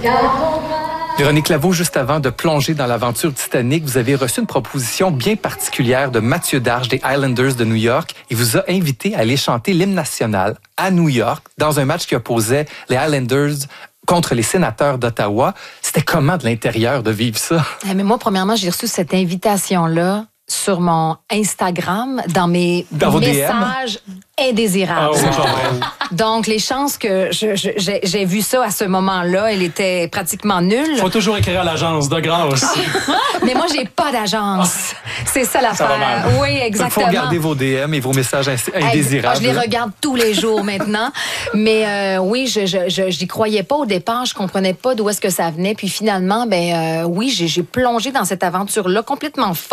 Véronique Laveau, juste avant de plonger dans l'aventure Titanic, vous avez reçu une proposition bien particulière de Mathieu Darche des Islanders de New York. Il vous a invité à aller chanter l'hymne national à New York dans un match qui opposait les Islanders contre les Sénateurs d'Ottawa. C'était comment de l'intérieur de vivre ça? Mais moi, premièrement, j'ai reçu cette invitation-là sur mon Instagram, dans mes messages indésirables. Donc, les chances que j'ai vu ça à ce moment-là, elle était pratiquement nulle. Faut toujours écrire à l'agence, de grâce. Mais moi, j'ai pas d'agence. C'est ça l'affaire. Oui, exactement. Il faut regarder vos DM et vos messages indésirables. Je les regarde tous les jours maintenant. Mais oui, j'y croyais pas au départ. Je comprenais pas d'où est-ce que ça venait. Puis finalement, oui, j'ai plongé dans cette aventure-là complètement folle.